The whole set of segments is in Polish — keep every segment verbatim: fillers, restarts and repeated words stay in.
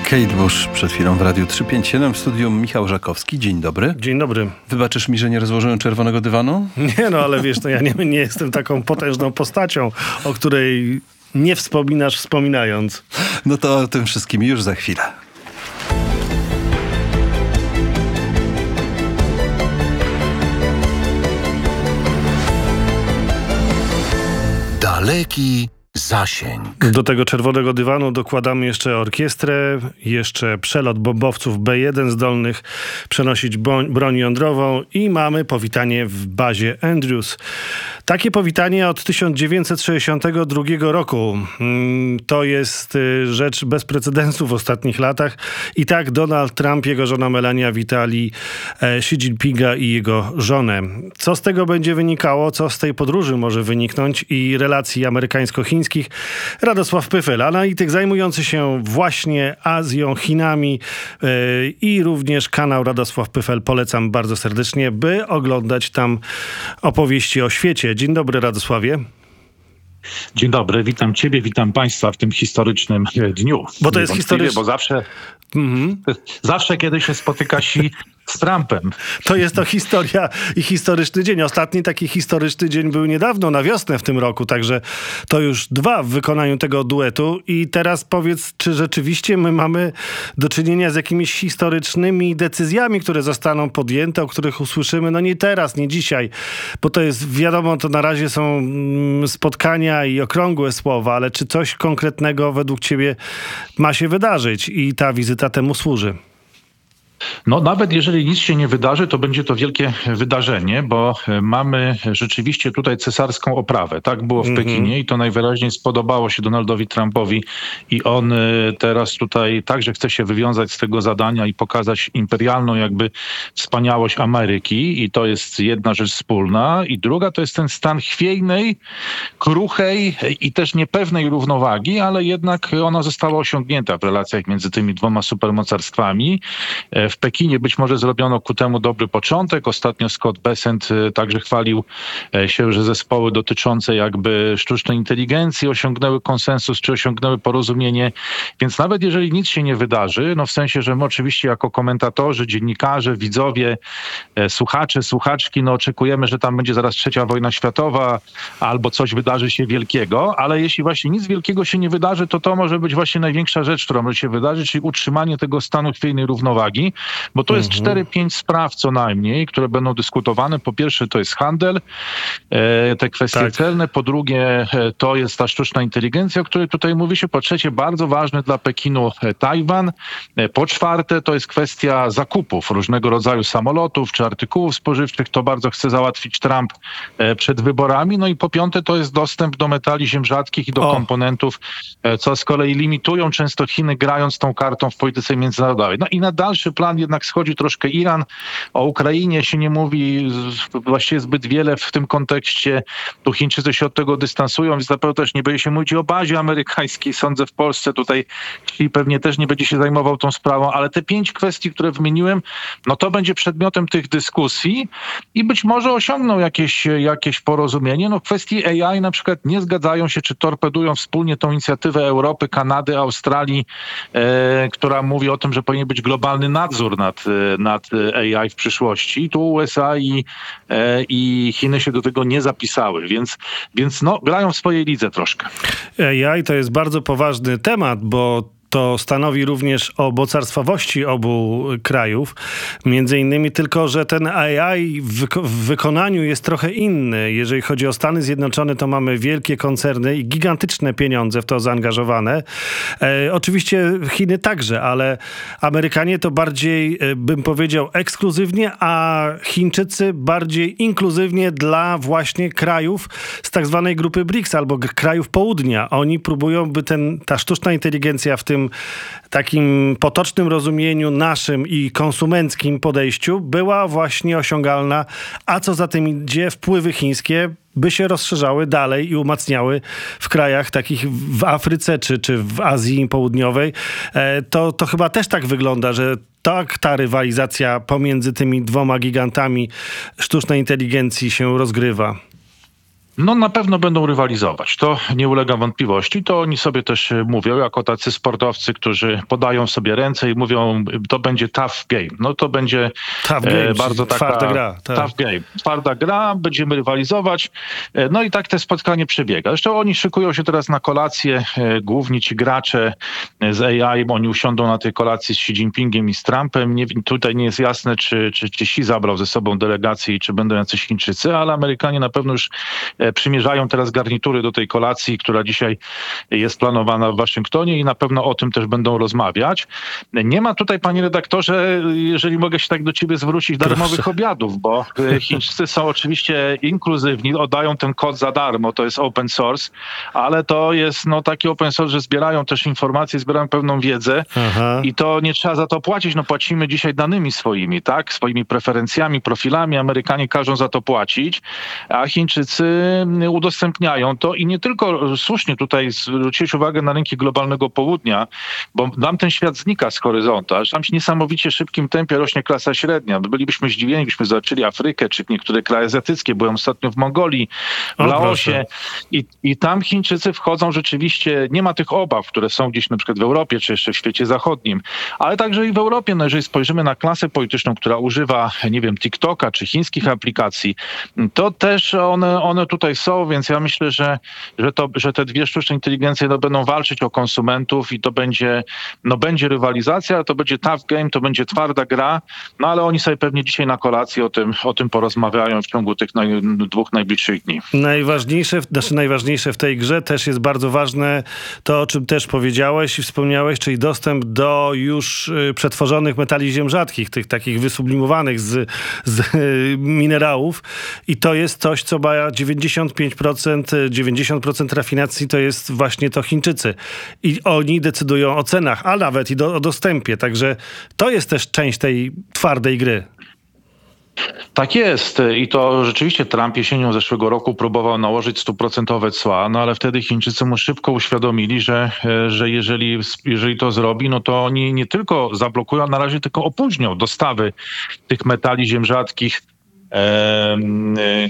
Kate Bush przed chwilą w Radiu trzysta pięćdziesiąt siedem, w studiu Michał Żakowski. Dzień dobry. Dzień dobry. Wybaczysz mi, że nie rozłożyłem czerwonego dywanu? Nie no, ale wiesz, no ja nie, nie jestem taką potężną postacią, o której nie wspominasz wspominając. No to o tym wszystkim już za chwilę. Daleki zasięg. Do tego czerwonego dywanu dokładamy jeszcze orkiestrę, jeszcze przelot bombowców B jeden zdolnych przenosić broń, broń jądrową i mamy powitanie w bazie Andrews. Takie powitanie od tysiąc dziewięćset sześćdziesiątego drugiego roku. To jest rzecz bez precedensu w ostatnich latach. I tak Donald Trump, jego żona Melania witali Xi Jinpinga i jego żonę. Co z tego będzie wynikało, co z tej podróży może wyniknąć i relacji amerykańsko-chińskich, Radosław Pyfel, analityk zajmujący się właśnie Azją, Chinami yy, i również kanał Radosław Pyfel polecam bardzo serdecznie, by oglądać tam opowieści o świecie. Dzień dobry, Radosławie. Dzień dobry, witam ciebie, witam państwa w tym historycznym dniu. Bo to jest historyczny... Bo zawsze, mm-hmm. zawsze kiedy się spotyka Xi z Trumpem. To jest to historia i historyczny dzień. Ostatni taki historyczny dzień był niedawno, na wiosnę w tym roku, także to już dwa w wykonaniu tego duetu. I teraz powiedz, czy rzeczywiście my mamy do czynienia z jakimiś historycznymi decyzjami, które zostaną podjęte, o których usłyszymy, no nie teraz, nie dzisiaj, bo to jest, wiadomo, to na razie są spotkania i okrągłe słowa, ale czy coś konkretnego według ciebie ma się wydarzyć i ta wizyta temu służy? No nawet jeżeli nic się nie wydarzy, to będzie to wielkie wydarzenie, bo mamy rzeczywiście tutaj cesarską oprawę. Tak było w mm-hmm. Pekinie i to najwyraźniej spodobało się Donaldowi Trumpowi i on teraz tutaj także chce się wywiązać z tego zadania i pokazać imperialną jakby wspaniałość Ameryki i to jest jedna rzecz wspólna i druga to jest ten stan chwiejnej, kruchej i też niepewnej równowagi, ale jednak ona została osiągnięta w relacjach między tymi dwoma supermocarstwami. W Pekinie być może zrobiono ku temu dobry początek. Ostatnio Scott Bessent także chwalił się, że zespoły dotyczące jakby sztucznej inteligencji osiągnęły konsensus, czy osiągnęły porozumienie. Więc nawet jeżeli nic się nie wydarzy, no w sensie, że my oczywiście jako komentatorzy, dziennikarze, widzowie, słuchacze, słuchaczki, no oczekujemy, że tam będzie zaraz trzecia wojna światowa albo coś wydarzy się wielkiego, ale jeśli właśnie nic wielkiego się nie wydarzy, to to może być właśnie największa rzecz, która może się wydarzyć, czyli utrzymanie tego stanu chwiejnej równowagi. Bo to jest cztery pięć spraw co najmniej, które będą dyskutowane. Po pierwsze to jest handel, e, te kwestie tak. celne. Po drugie e, to jest ta sztuczna inteligencja, o której tutaj mówi się. Po trzecie bardzo ważny dla Pekinu e, Tajwan. E, po czwarte to jest kwestia zakupów różnego rodzaju samolotów czy artykułów spożywczych. To bardzo chce załatwić Trump e, przed wyborami. No i po piąte to jest dostęp do metali ziem rzadkich i do o. komponentów, e, co z kolei limitują często Chiny, grając tą kartą w polityce międzynarodowej. No i na dalszy plan jednak schodzi troszkę Iran. O Ukrainie się nie mówi właściwie zbyt wiele w tym kontekście. Tu Chińczycy się od tego dystansują, więc na pewno też nie będzie się mówić o bazie amerykańskiej. Sądzę w Polsce tutaj Xi pewnie też nie będzie się zajmował tą sprawą, ale te pięć kwestii, które wymieniłem, no to będzie przedmiotem tych dyskusji i być może osiągną jakieś, jakieś porozumienie. No w kwestii A I na przykład nie zgadzają się, czy torpedują wspólnie tą inicjatywę Europy, Kanady, Australii, e, która mówi o tym, że powinien być globalny nadzór nad, nad A I w przyszłości. Tu U S A i, i Chiny się do tego nie zapisały, więc, więc no, grają w swojej lidze troszkę. A I to jest bardzo poważny temat, bo to stanowi również o mocarstwowości obu krajów. Między innymi tylko, że ten A I w, wyko- w wykonaniu jest trochę inny. Jeżeli chodzi o Stany Zjednoczone, to mamy wielkie koncerny i gigantyczne pieniądze w to zaangażowane. E, oczywiście Chiny także, ale Amerykanie to bardziej, e, bym powiedział, ekskluzywnie, a Chińczycy bardziej inkluzywnie dla właśnie krajów z tak zwanej grupy B R I C S albo krajów południa. Oni próbują, by ten, ta sztuczna inteligencja w tym takim potocznym rozumieniu naszym i konsumenckim podejściu była właśnie osiągalna, a co za tym idzie, wpływy chińskie by się rozszerzały dalej i umacniały w krajach takich w Afryce czy, czy w Azji Południowej. To, to chyba też tak wygląda, że tak ta rywalizacja pomiędzy tymi dwoma gigantami sztucznej inteligencji się rozgrywa. No na pewno będą rywalizować, to nie ulega wątpliwości. To oni sobie też mówią, jako tacy sportowcy, którzy podają sobie ręce i mówią, to będzie tough game. No to będzie tough game, e, bardzo taka twarda gra. Tak. Tough game, twarda gra, będziemy rywalizować. E, no i tak te spotkanie przebiega. Zresztą oni szykują się teraz na kolację, e, główni ci gracze z A I, oni usiądą na tej kolacji z Xi Jinpingiem i z Trumpem. Nie, tutaj nie jest jasne, czy, czy, czy Xi zabrał ze sobą delegację i czy będą jacyś Chińczycy, ale Amerykanie na pewno już przymierzają teraz garnitury do tej kolacji, która dzisiaj jest planowana w Waszyngtonie i na pewno o tym też będą rozmawiać. Nie ma tutaj, panie redaktorze, jeżeli mogę się tak do ciebie zwrócić, darmowych Proszę. obiadów, bo Chińczycy są oczywiście inkluzywni, oddają ten kod za darmo, to jest open source, ale to jest no taki open source, że zbierają też informacje, zbierają pewną wiedzę. Aha. I to nie trzeba za to płacić, no płacimy dzisiaj danymi swoimi, tak? Swoimi preferencjami, profilami. Amerykanie każą za to płacić, a Chińczycy udostępniają to i nie tylko słusznie tutaj zwróciłeś uwagę na rynki globalnego południa, bo nam ten świat znika z horyzontu, aż tam się niesamowicie szybkim tempie rośnie klasa średnia. My bylibyśmy zdziwieni, gdybyśmy zobaczyli Afrykę, czy niektóre kraje azjatyckie. Byłem ostatnio w Mongolii, w O, Laosie i, i tam Chińczycy wchodzą rzeczywiście, nie ma tych obaw, które są gdzieś na przykład w Europie, czy jeszcze w świecie zachodnim, ale także i w Europie, no jeżeli spojrzymy na klasę polityczną, która używa, nie wiem, TikToka, czy chińskich aplikacji, to też one, one tutaj są, więc ja myślę, że, że, to, że te dwie sztuczne inteligencje no, będą walczyć o konsumentów i to będzie, no, będzie rywalizacja, to będzie tough game, to będzie twarda gra, no ale oni sobie pewnie dzisiaj na kolacji o tym, o tym porozmawiają w ciągu tych naj, dwóch najbliższych dni. Najważniejsze, znaczy najważniejsze w tej grze też jest bardzo ważne to, o czym też powiedziałeś i wspomniałeś, czyli dostęp do już przetworzonych metali ziem rzadkich, tych takich wysublimowanych z, z minerałów i to jest coś, co ma dziewięćdziesiąt pięć procent, dziewięćdziesiąt procent rafinacji to jest właśnie to Chińczycy. I oni decydują o cenach, a nawet i do, o dostępie. Także to jest też część tej twardej gry. Tak jest i to rzeczywiście Trump jesienią zeszłego roku próbował nałożyć stuprocentowe cła, no ale wtedy Chińczycy mu szybko uświadomili, że, że jeżeli, jeżeli to zrobi, no to oni nie tylko zablokują, a na razie tylko opóźnią dostawy tych metali ziem rzadkich, e, e,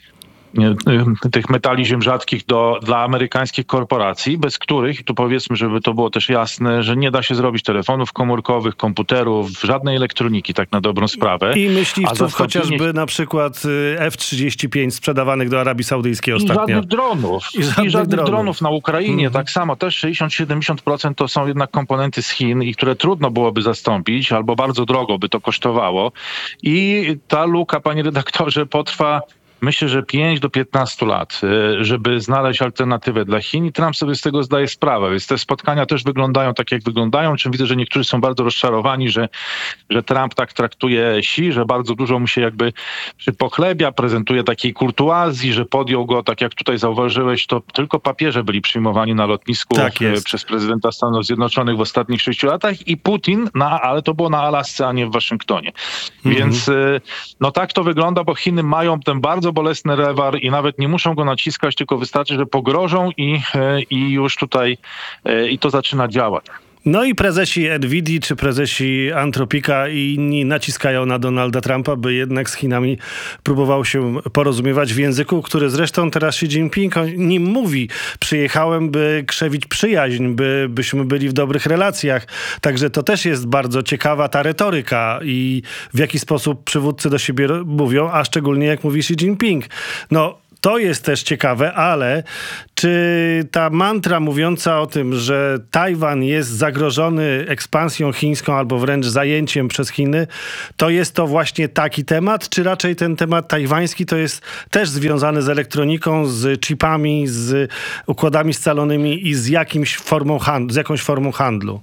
tych metali ziem rzadkich do, dla amerykańskich korporacji, bez których, tu powiedzmy, żeby to było też jasne, że nie da się zrobić telefonów komórkowych, komputerów, żadnej elektroniki, tak na dobrą sprawę. I myśliwców, zastąpienie... chociażby na przykład F trzydzieści pięć sprzedawanych do Arabii Saudyjskiej I ostatnio. żadnych dronów. I żadnych, I żadnych dronów. dronów na Ukrainie. Mhm. Tak samo też sześćdziesiąt do siedemdziesięciu procent to są jednak komponenty z Chin i które trudno byłoby zastąpić, albo bardzo drogo by to kosztowało. I ta luka, panie redaktorze, potrwa myślę, że pięć do piętnastu lat, żeby znaleźć alternatywę dla Chin i Trump sobie z tego zdaje sprawę. Więc te spotkania też wyglądają tak, jak wyglądają. Czym widzę, że niektórzy są bardzo rozczarowani, że, że Trump tak traktuje Xi, że bardzo dużo mu się jakby przypochlebia, prezentuje takiej kurtuazji, że podjął go, tak jak tutaj zauważyłeś, to tylko papieże byli przyjmowani na lotnisku Tak jest. przez prezydenta Stanów Zjednoczonych w ostatnich sześciu latach i Putin, na, ale to było na Alasce, a nie w Waszyngtonie. Mhm. Więc no tak to wygląda, bo Chiny mają ten bardzo bolesny rewar i nawet nie muszą go naciskać, tylko wystarczy, że pogrożą i, i już tutaj i to zaczyna działać. No i prezesi Nvidii czy prezesi Antropika i inni naciskają na Donalda Trumpa, by jednak z Chinami próbował się porozumiewać w języku, który zresztą teraz Xi Jinping o nim mówi. Przyjechałem, by krzewić przyjaźń, by, byśmy byli w dobrych relacjach. Także to też jest bardzo ciekawa ta retoryka i w jaki sposób przywódcy do siebie mówią, a szczególnie jak mówi Xi Jinping. No, to jest też ciekawe, ale czy ta mantra mówiąca o tym, że Tajwan jest zagrożony ekspansją chińską albo wręcz zajęciem przez Chiny, to jest to właśnie taki temat, czy raczej ten temat tajwański to jest też związany z elektroniką, z chipami, z układami scalonymi i z jakimś formą handlu, z jakąś formą handlu?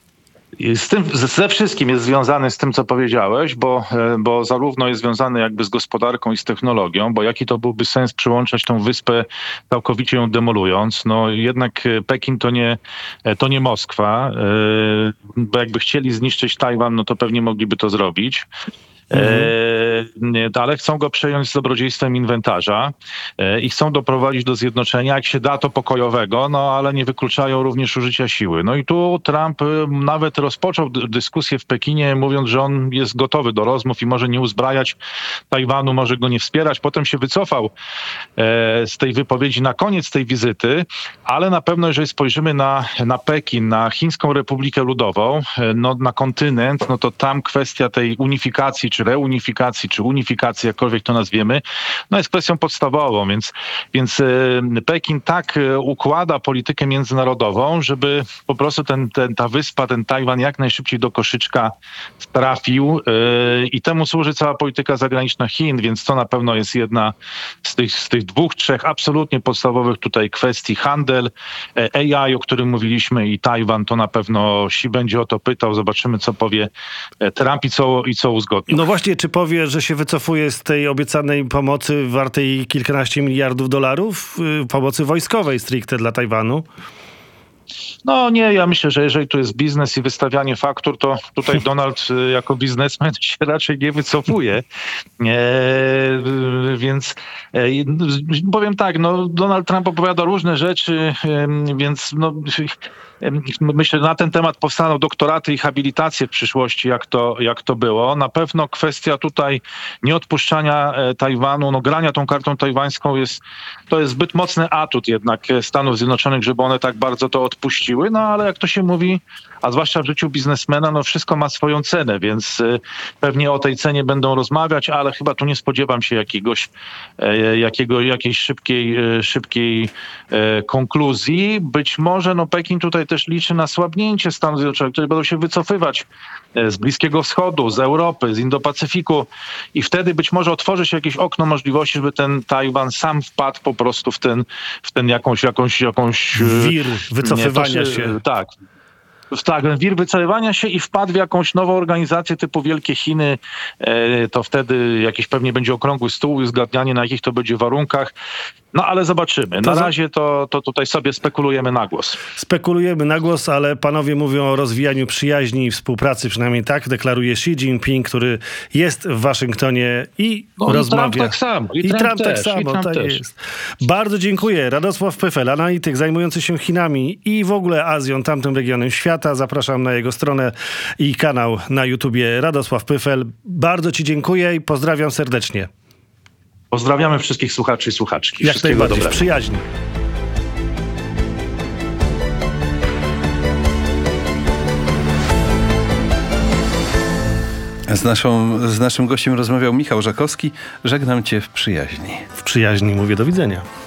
Z tym, ze wszystkim jest związany z tym, co powiedziałeś, bo, bo zarówno jest związany jakby z gospodarką i z technologią, bo jaki to byłby sens przyłączać tą wyspę, całkowicie ją demolując. No jednak Pekin to nie, to nie Moskwa, bo jakby chcieli zniszczyć Tajwan, no to pewnie mogliby to zrobić. Mhm. E, ale chcą go przejąć z dobrodziejstwem inwentarza e, i chcą doprowadzić do zjednoczenia, jak się da, to pokojowego, no ale nie wykluczają również użycia siły. No i tu Trump e, nawet rozpoczął d- dyskusję w Pekinie, mówiąc, że on jest gotowy do rozmów i może nie uzbrajać Tajwanu, może go nie wspierać. Potem się wycofał e, z tej wypowiedzi na koniec tej wizyty, ale na pewno, jeżeli spojrzymy na, na Pekin, na Chińską Republikę Ludową, e, no, na kontynent, no to tam kwestia tej unifikacji, czy reunifikacji, czy unifikacji, jakkolwiek to nazwiemy, no jest kwestią podstawową, więc, więc e, Pekin tak e, układa politykę międzynarodową, żeby po prostu ten, ten, ta wyspa, ten Tajwan jak najszybciej do koszyczka trafił e, i temu służy cała polityka zagraniczna Chin, więc to na pewno jest jedna z tych, z tych dwóch, trzech absolutnie podstawowych tutaj kwestii. Handel, A I, o którym mówiliśmy, i Tajwan, to na pewno Xi będzie o to pytał, zobaczymy, co powie Trump i co, i co uzgodni. No właśnie, czy powie, że się wycofuje z tej obiecanej pomocy wartej kilkanaście miliardów dolarów, yy, pomocy wojskowej stricte dla Tajwanu? No nie, ja myślę, że jeżeli tu jest biznes i wystawianie faktur, to tutaj Donald y, jako biznesmen się raczej nie wycofuje. E, więc e, powiem tak, no Donald Trump opowiada różne rzeczy, e, więc no, e, myślę, że na ten temat powstaną doktoraty i habilitacje w przyszłości, jak to, jak to było. Na pewno kwestia tutaj nieodpuszczania e, Tajwanu, no grania tą kartą tajwańską jest, to jest zbyt mocny atut jednak Stanów Zjednoczonych, żeby one tak bardzo to odpuściły. No ale jak to się mówi, a zwłaszcza w życiu biznesmena, no wszystko ma swoją cenę, więc y, pewnie o tej cenie będą rozmawiać, ale chyba tu nie spodziewam się jakiegoś, e, jakiego, jakiejś szybkiej, e, szybkiej e, konkluzji. Być może no Pekin tutaj też liczy na słabnięcie Stanów Zjednoczonych, które będą się wycofywać e, z Bliskiego Wschodu, z Europy, z Indo-Pacyfiku i wtedy być może otworzy się jakieś okno możliwości, żeby ten Tajwan sam wpadł po prostu w ten, w ten jakąś, jakąś, jakąś Wir wycofywania nie, się. Tak. Tak, ten wir wycofywania się i wpadł w jakąś nową organizację typu Wielkie Chiny, e, to wtedy jakiś pewnie będzie okrągły stół i uzgadnianie, na jakich to będzie warunkach. No ale zobaczymy. Na To za- razie to, to tutaj sobie spekulujemy na głos. Spekulujemy na głos, ale panowie mówią o rozwijaniu przyjaźni i współpracy, przynajmniej tak deklaruje Xi Jinping, który jest w Waszyngtonie i No, rozmawia. I Trump tak samo. I, I Trump, Trump tak też, samo, i Trump tak też. jest. Bardzo dziękuję. Radosław Pyfel, analityk zajmujący się Chinami i w ogóle Azją, tamtym regionem świata. Zapraszam na jego stronę i kanał na YouTubie Radosław Pyfel. Bardzo ci dziękuję i pozdrawiam serdecznie. Pozdrawiamy wszystkich słuchaczy i słuchaczki. Jak Wszystkiego najbardziej, w dobrego. przyjaźni. Z, naszą, z naszym gościem rozmawiał Michał Żakowski. Żegnam cię w przyjaźni. W przyjaźni mówię do widzenia.